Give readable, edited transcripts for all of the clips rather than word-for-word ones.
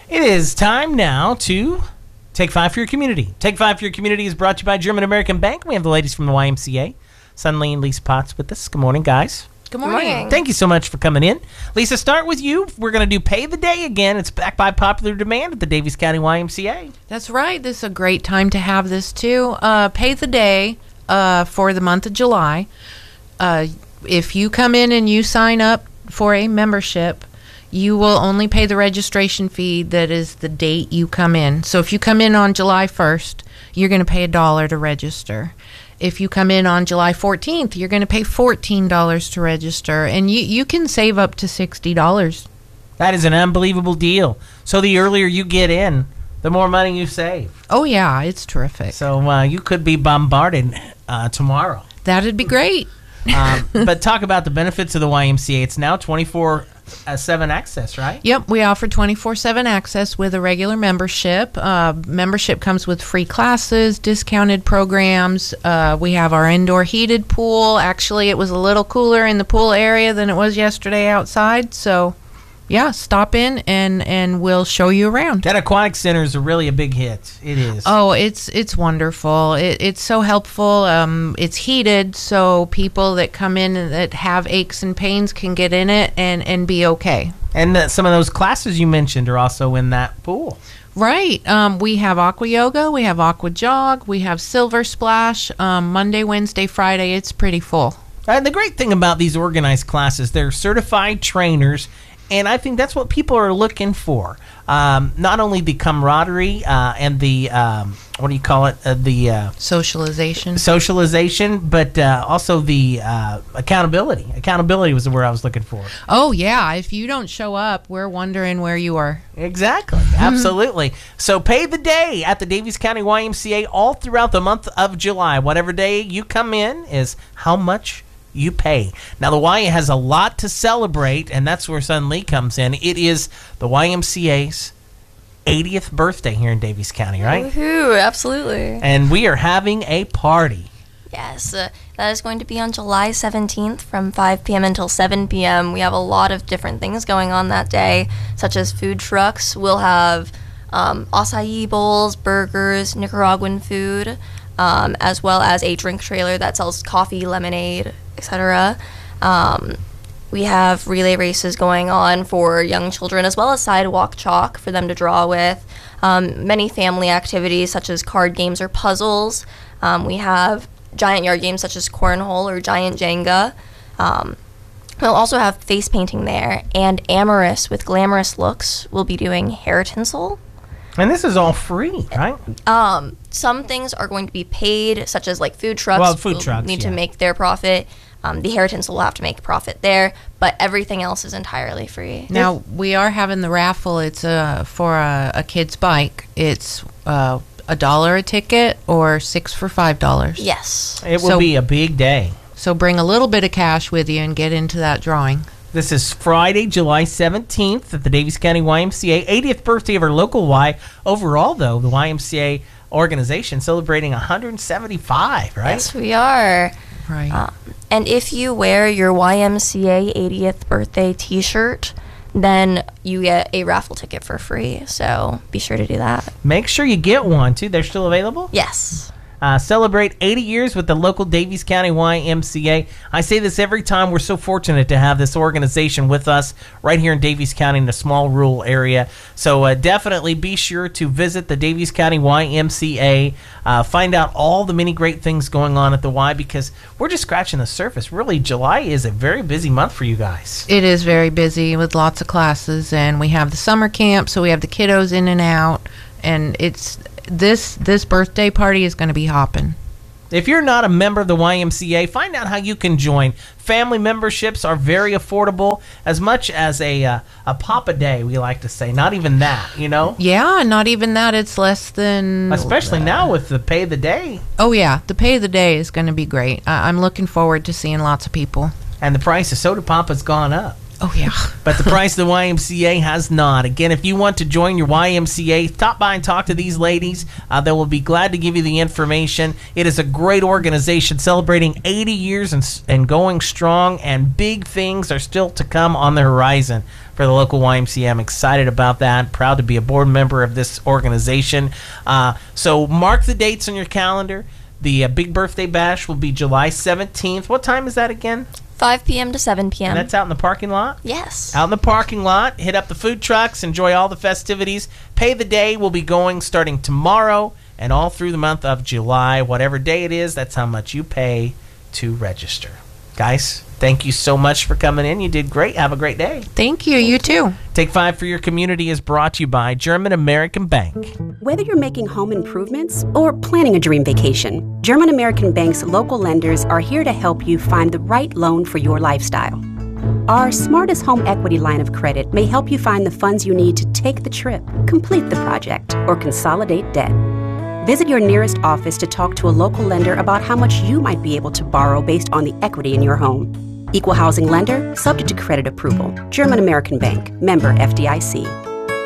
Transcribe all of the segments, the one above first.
It is time now to Take 5 for Your Community. Take 5 for Your Community is brought to you by German American Bank. We have the ladies from the YMCA, Sunlee and Lisa Potts, with us. Good morning, guys. Good morning. Thank you so much for coming in. Lisa, start with you. We're going to do Pay the Day again. It's back by popular demand at the Daviess County YMCA. That's right. This is a great time to have this, too. Pay the Day for the month of July. If you come in and you sign up for a membership, you will only pay the registration fee that is the date you come in. So if you come in on July 1st, you're going to pay $1 to register. If you come in on July 14th, you're going to pay $14 to register, and you can save up to $60. That is an unbelievable deal. So the earlier you get in, the more money you save. Oh, yeah, it's terrific. So you could be bombarded tomorrow. That'd be great. But talk about the benefits of the YMCA. It's now 24/7 access, right? Yep, we offer 24/7 access with a regular membership. Membership comes with free classes, discounted programs. We have our indoor heated pool. Actually, it was a little cooler in the pool area than it was yesterday outside. So, yeah, stop in and we'll show you around. That aquatic center is really a big hit. It is. Oh, it's wonderful. It's so helpful. It's heated, so people that come in that have aches and pains can get in it and be okay. And some of those classes you mentioned are also in that pool. Right. We have aqua yoga, we have aqua jog, we have silver splash. Monday, Wednesday, Friday, it's pretty full. And the great thing about these organized classes, they're certified trainers. And I think that's what people are looking for. Not only the camaraderie and the, what do you call it? The socialization, but also the accountability. Accountability was the word I was looking for. Oh, yeah. If you don't show up, we're wondering where you are. Exactly. Absolutely. So pay the day at the Daviess County YMCA all throughout the month of July. Whatever day you come in is how much you pay. Now, the Y has a lot to celebrate, and that's where Sunlee comes in. It is the YMCA's 80th birthday here in Daviess County, right? Woohoo, absolutely. And we are having a party. Yes, that is going to be on July 17th from 5 p.m. until 7 p.m. We have a lot of different things going on that day, such as food trucks. We'll have acai bowls, burgers, Nicaraguan food, as well as a drink trailer that sells coffee, lemonade, etc. We have relay races going on for young children, as well as sidewalk chalk for them to draw with. Many family activities such as card games or puzzles. We have giant yard games such as cornhole or giant Jenga. We'll also have face painting there, and Amorous with Glamorous Looks will be doing hair tinsel. And this is all free, right? Some things are going to be paid, such as like food trucks. Well, food trucks need to make their profit. The hair tinsel will have to make profit there, but everything else is entirely free. Now, we are having the raffle. It's for a kid's bike. It's $1 a ticket or 6 for $5. Yes. It will be a big day. So bring a little bit of cash with you and get into that drawing. This is Friday, July 17th at the Daviess County YMCA, 80th birthday of our local Y. Overall, though, the YMCA organization celebrating 175, right? Yes, we are. Right. And if you wear your YMCA 80th birthday t-shirt, then you get a raffle ticket for free. So be sure to do that. Make sure you get one, too. They're still available? Yes. Celebrate 80 years with the local Daviess County YMCA. I say this every time. We're so fortunate to have this organization with us right here in Daviess County in a small rural area. So definitely be sure to visit the Daviess County YMCA. Find out all the many great things going on at the Y, because we're just scratching the surface. Really, July is a very busy month for you guys. It is very busy with lots of classes, and we have the summer camp, so we have the kiddos in and out, and it's... This birthday party is going to be hopping. If you're not a member of the YMCA, find out how you can join. Family memberships are very affordable, as much as a Papa Day, we like to say. Not even that, you know? Yeah, not even that. It's less than... Especially now with the Pay the Day. Oh, yeah. The Pay the Day is going to be great. I'm looking forward to seeing lots of people. And the price of soda pop has gone up. Oh, yeah. But the price of the YMCA has not. Again, if you want to join your YMCA, stop by and talk to these ladies. They will be glad to give you the information. It is a great organization celebrating 80 years and going strong, and big things are still to come on the horizon for the local YMCA. I'm excited about that. Proud to be a board member of this organization. So mark the dates on your calendar. The big birthday bash will be July 17th. What time is that again? 5 p.m. to 7 p.m. And that's out in the parking lot? Yes. Out in the parking lot. Hit up the food trucks. Enjoy all the festivities. Pay the day will be going starting tomorrow and all through the month of July. Whatever day it is, that's how much you pay to register. Guys, thank you so much for coming in. You did great. Have a great day. Thank you. You too. Take 5 for Your Community is brought to you by German American Bank. Whether you're making home improvements or planning a dream vacation, German American Bank's local lenders are here to help you find the right loan for your lifestyle. Our Smartest Home Equity line of credit may help you find the funds you need to take the trip, complete the project, or consolidate debt. Visit your nearest office to talk to a local lender about how much you might be able to borrow based on the equity in your home. Equal housing lender, subject to credit approval. German American Bank, member FDIC.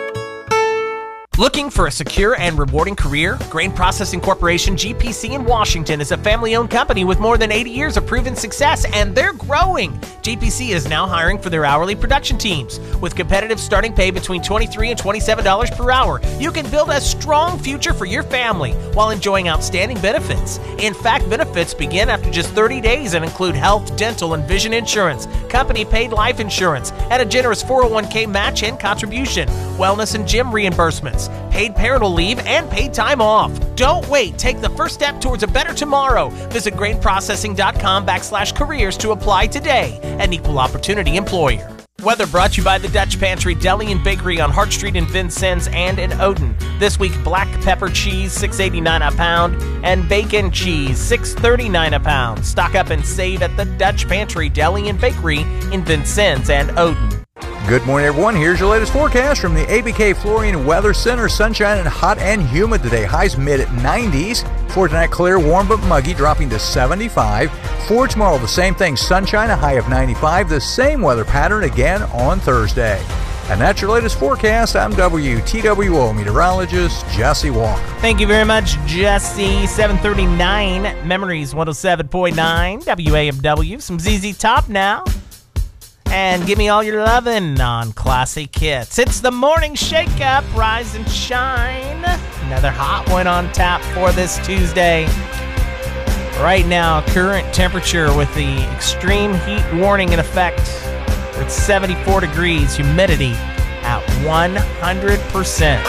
Looking for a secure and rewarding career? Grain Processing Corporation, GPC in Washington, is a family-owned company with more than 80 years of proven success, and they're growing. GPC is now hiring for their hourly production teams. With competitive starting pay between $23 and $27 per hour, you can build a strong future for your family while enjoying outstanding benefits. In fact, benefits begin after just 30 days and include health, dental, and vision insurance, company-paid life insurance, and a generous 401k match and contribution, wellness and gym reimbursements, paid parental leave, and paid time off. Don't wait. Take the first step towards a better tomorrow. Visit grainprocessing.com/careers to apply today. An equal opportunity employer. Weather brought to you by the Dutch Pantry Deli and Bakery on Hart Street in Vincennes and in Odin. This week, black pepper cheese, $6.89 a pound, and bacon cheese, $6.39 a pound. Stock up and save at the Dutch Pantry Deli and Bakery in Vincennes and Odin. Good morning, everyone. Here's your latest forecast from the ABK Flooring Weather Center. Sunshine and hot and humid today. Highs mid-90s. For tonight, clear, warm but muggy, dropping to 75. For tomorrow, the same thing. Sunshine, a high of 95. The same weather pattern again on Thursday. And that's your latest forecast. I'm WTWO meteorologist Jesse Walker. Thank you very much, Jesse. 739 Memories 107.9 WAMW. Some ZZ Top now. And give me all your lovin' on Classic Hits. It's the morning shake-up. Rise and shine. Another hot one on tap for this Tuesday. Right now, current temperature with the extreme heat warning in effect. It's 74 degrees. Humidity at 100%.